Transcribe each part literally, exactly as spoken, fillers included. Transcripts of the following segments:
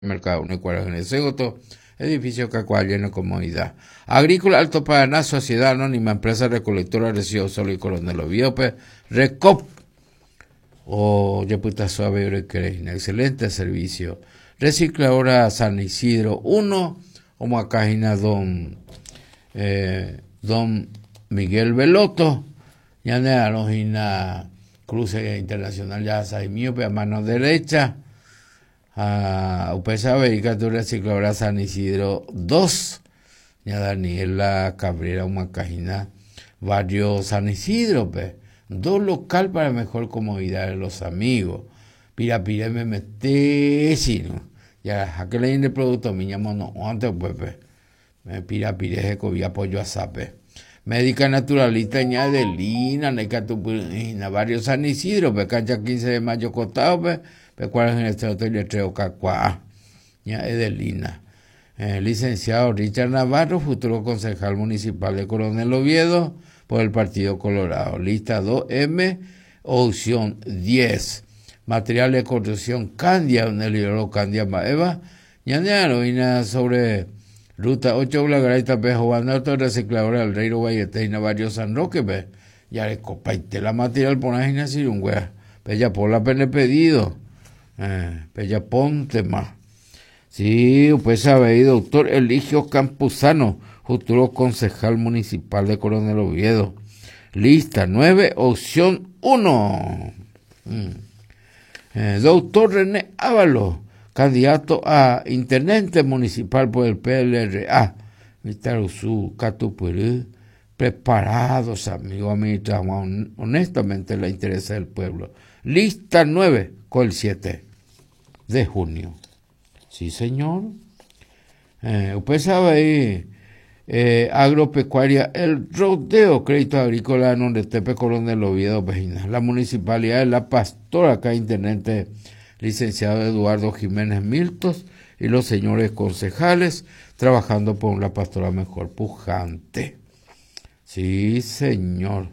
Mercado Unecuara en el Seguto, edificio Cacual lleno de comodidad. Agrícola Alto Paraná, Sociedad Anónima, Empresa Recolectora de Residuos Sólidos Coronel Oviedo, Recop, o Yeputa Suave Urecreina, excelente servicio. Recicladora San Isidro uno, como acá Don, eh, Don Miguel Veloto, ya ne alojina Cruce Internacional ya Saimiope a mano derecha. A Upesa Vericatura Recicladora San Isidro dos, ya Daniela Cabrera Humacajina, barrio San Isidro, pe. Dos local para mejor comodidad de los amigos. Pirapire me meté, si no. Ya, aquel en el producto, mi llamo no, antes pues, pe. Me pirapire se cobía apoyo a sape. Médica naturalista ña de Lina, Necatupina, barrio San Isidro, pe, cancha quince de mayo costado, pe. Pecuarios en este hotel de Treo Cacuá, ya Edelina. Eh, licenciado Richard Navarro, futuro concejal municipal de Coronel Oviedo, por el Partido Colorado. Lista dos M, opción diez. Material de construcción Candia, en el libro Candia Maeva. Ya heroína sobre ruta ocho, Blagaraita, Pejo, Banato, recicladora del Rey Valleteina, barrio San Roque, pe. Ya le copaite la material por la gina Sirungüea. Pella por la pene pedido. Eh, Pella ponte más. Sí, pues sabe, doctor Eligio Campuzano, futuro concejal municipal de Coronel Oviedo. Lista nueve, opción uno. Mm. Eh, doctor René Ávalo, candidato a intendente municipal por el P L R A. Mitaruzú, Catupurú, preparados, amigos, administramos honestamente la interés del pueblo. Lista nueve, con el siete de junio. Sí, señor. Eh, usted sabe ahí, eh, agropecuaria, el rodeo, crédito agrícola, donde Tepe Coronel Oviedo, Pejina. La municipalidad de La Pastora, acá intendente licenciado Eduardo Jiménez Miltos, y los señores concejales, trabajando por una pastora mejor pujante. Sí, señor.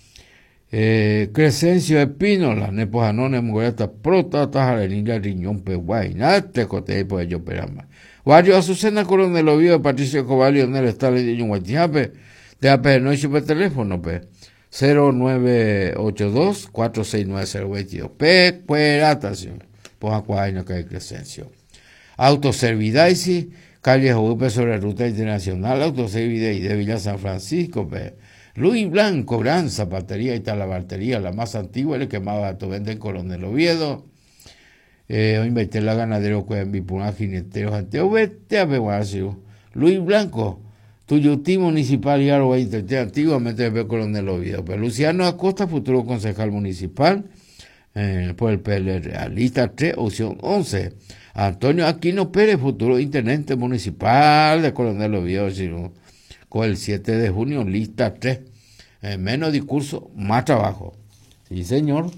Eh, Crescencio Espínola, Nepojanone, Mugureta, Prota, Tajarenilla, Riñón, Peguay, Nate, Cote, pues yo perama. Wario Azucena, Coronel Oviedo, Patricio Cobal, Lionel Estales, de Yunguatiape, de A P de noche por teléfono, pe, cero nueve ocho dos, cuatro seis nueve cero veintidós, pe, cueratación, pues acuá, no cae Crescencio. Autoservidaisi, calle Jodupe sobre ruta internacional, Autoservidaisi de Villa San Francisco, pe. Luis Blanco, gran zapatería y talabartería, la más antigua, el que más barato vende en Coronel Oviedo. Eh, hoy invertir la ganadero con Bipuna, jineteros, anteo, vete a Peguacio. Luis Blanco, Tuyutí municipal y Aro veinte, antiguamente de Coronel Oviedo. Pero Luciano Acosta, futuro concejal municipal, eh, por el P L R. Lista tres, opción once. Antonio Aquino Pérez, futuro intendente municipal de Coronel Oviedo, sino, con el siete de junio, lista tres. Eh, menos discurso, más trabajo. Sí, señor.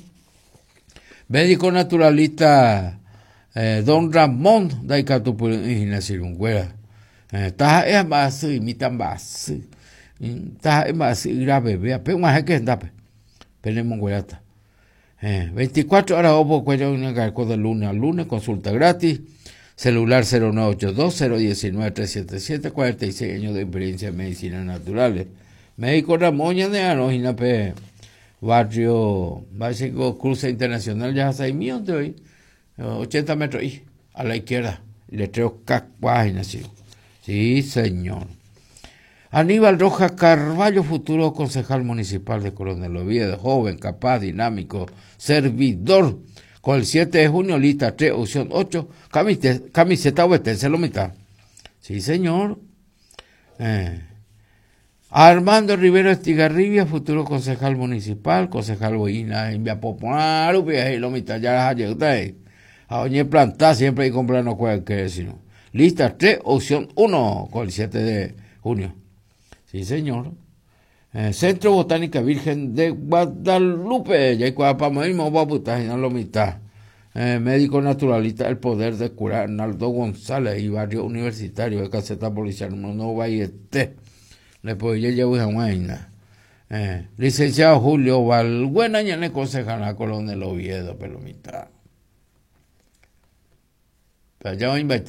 Médico naturalista, eh, don Ramón, Daikatupur, Inginasirungüera. Taja es más, imitan más. Taja es más, grave, vea, pero más que andape. Tenemos guerata. veinticuatro horas, opo, cuello, un encargo de lunes a lunes, consulta gratis. Celular cero nueve ocho dos, cero uno nueve, tres siete siete, cuarenta y seis años de experiencia en medicinas naturales. Médico Ramón Yaneano, Jinape, barrio básico, cruce internacional, ya hace mío de hoy, ochenta metros y a la izquierda, letrero Cacuágina, sí. Sí, señor. Aníbal Rojas Carvalho, futuro concejal municipal de Coronel Oviedo, joven, capaz, dinámico, servidor. Con el siete de junio, lista tres, opción ocho, camiseta, camiseta obetense lo mitad. Sí, señor. Eh. Armando Rivero Estigarribia, futuro concejal municipal, concejal boina en Via Popular, y lo mitad ya las ayudas. A oñe plantar, siempre hay que comprar, no cualquier sino. Lista tres, opción uno, con el siete de junio. Sí, señor. Eh, Centro Botánica Virgen de Guadalupe, ya hay para mismo va a putar, no lo mitad. Eh, médico naturalista, el poder de curar, Arnaldo González y barrio universitario de caseta policial, no vaya este. Le podía llevar una vaina. Eh, licenciado Julio Valbuena, ya le concejal a Coronel Oviedo, pero mitad. Pero ya voy a invertir.